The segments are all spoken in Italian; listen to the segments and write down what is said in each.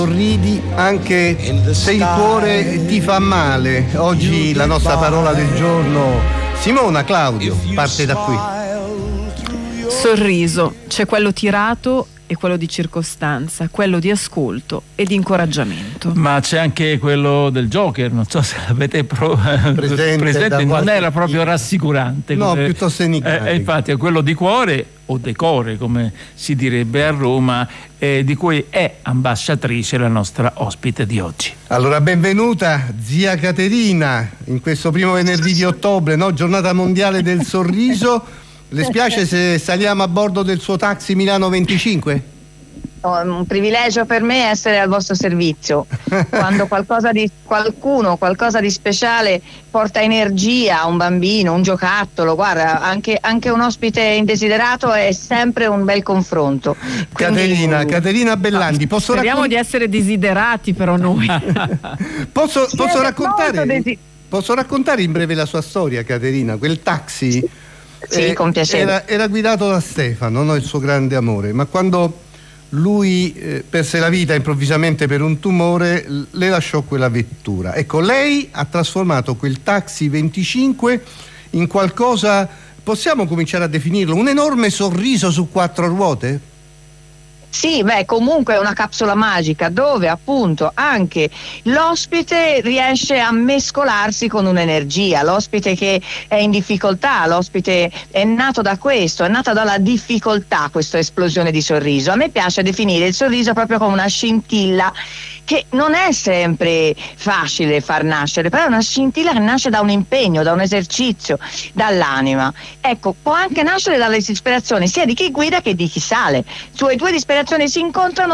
Sorridi anche se il cuore ti fa male. Oggi la nostra parola del giorno, Simona, Claudio, parte da qui. Sorriso, c'è quello tirato e quello di circostanza, quello di ascolto e di incoraggiamento. Ma c'è anche quello del Joker, non so se l'avete presente, non era proprio rassicurante. No, piuttosto enigmatico. Infatti è quello di cuore o decore, come si direbbe a Roma, di cui è ambasciatrice la nostra ospite di oggi. Allora, benvenuta zia Caterina in questo primo venerdì di ottobre, no? Giornata mondiale del sorriso. Le spiace se saliamo a bordo del suo taxi Milano 25? Un privilegio per me essere al vostro servizio. Quando qualcosa di speciale porta energia a un bambino, un giocattolo, guarda, anche un ospite indesiderato è sempre un bel confronto. Quindi, Caterina Bellandi, speriamo di essere desiderati però noi. Posso raccontare in breve la sua storia, Caterina? Quel taxi sì, con piacere. Era guidato da Stefano, no? Il suo grande amore, ma quando lui perse la vita improvvisamente per un tumore, le lasciò quella vettura. Ecco, lei ha trasformato quel taxi 25 in qualcosa, possiamo cominciare a definirlo, un enorme sorriso su 4 ruote? Sì, comunque è una capsula magica dove appunto anche l'ospite riesce a mescolarsi con un'energia, l'ospite che è in difficoltà, l'ospite è nato da questo, è nata dalla difficoltà questa esplosione di sorriso. A me piace definire il sorriso proprio come una scintilla che non è sempre facile far nascere, però è una scintilla che nasce da un impegno, da un esercizio, dall'anima. Ecco, può anche nascere dall'ispirazione sia di chi guida che di chi sale. Le due ispirazioni si incontrano,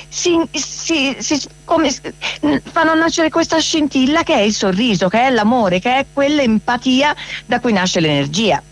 fanno nascere questa scintilla che è il sorriso, che è l'amore, che è quell'empatia da cui nasce l'energia.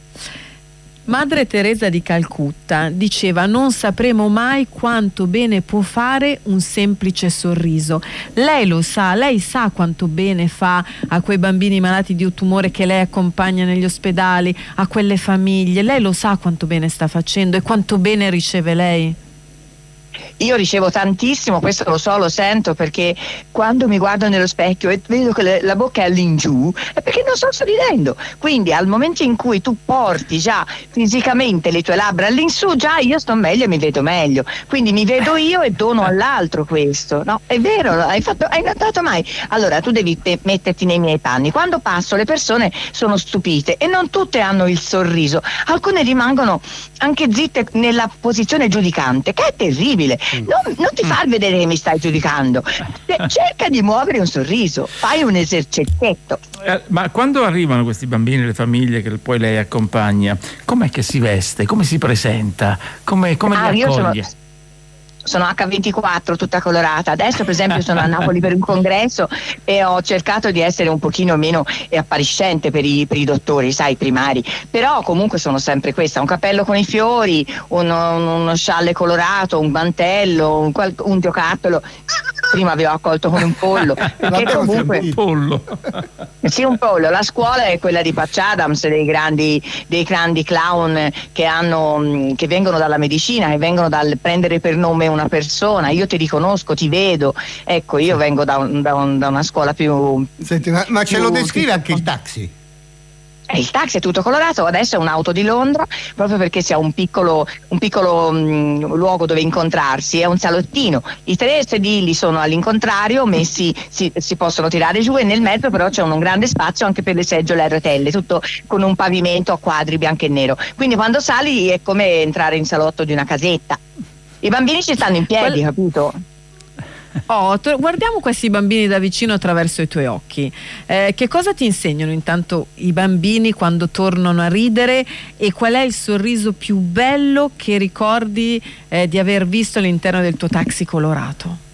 Madre Teresa di Calcutta diceva: non sapremo mai quanto bene può fare un semplice sorriso. Lei lo sa, lei sa quanto bene fa a quei bambini malati di un tumore che lei accompagna negli ospedali, a quelle famiglie. Lei lo sa quanto bene sta facendo e quanto bene riceve lei. Io ricevo tantissimo, questo lo so, lo sento, perché quando mi guardo nello specchio e vedo che la bocca è all'ingiù è perché non sto sorridendo. Quindi al momento in cui tu porti già fisicamente le tue labbra all'insù, già io sto meglio e mi vedo meglio. Quindi mi vedo io e dono all'altro questo. No, è vero, hai notato mai? Allora tu devi metterti nei miei panni. Quando passo le persone sono stupite e non tutte hanno il sorriso. Alcune rimangono anche zitte nella posizione giudicante, che è terribile. Non ti far vedere che mi stai giudicando, cerca di muovere un sorriso, fai un esercizetto. Ma quando arrivano questi bambini, le famiglie che poi lei accompagna, com'è che si veste, come si presenta, come li accoglie? Sono H24 tutta colorata. Adesso per esempio sono a Napoli per un congresso e ho cercato di essere un pochino meno appariscente per i dottori, sai, primari, però comunque sono sempre questa: un cappello con i fiori, uno scialle colorato, un mantello, un giocattolo. Prima vi ho accolto con un pollo, perché comunque un pollo. Sì, un pollo. La scuola è quella di Patch Adams, dei grandi clown che vengono dalla medicina, che vengono dal prendere per nome una persona. Io ti riconosco, ti vedo. Ecco, io vengo da una scuola più. Senti, ma ce lo descrive anche il taxi? Il taxi è tutto colorato, adesso è un'auto di Londra, proprio perché si ha un piccolo luogo dove incontrarsi, è un salottino. I 3 sedili sono all'incontrario, messi, si possono tirare giù, e nel mezzo però c'è un grande spazio anche per le seggiole a rotelle, tutto con un pavimento a quadri bianco e nero. Quindi quando sali è come entrare in salotto di una casetta. I bambini ci stanno in piedi, capito? Guardiamo questi bambini da vicino attraverso i tuoi occhi. Che cosa ti insegnano intanto i bambini quando tornano a ridere, e qual è il sorriso più bello che ricordi di aver visto all'interno del tuo taxi colorato?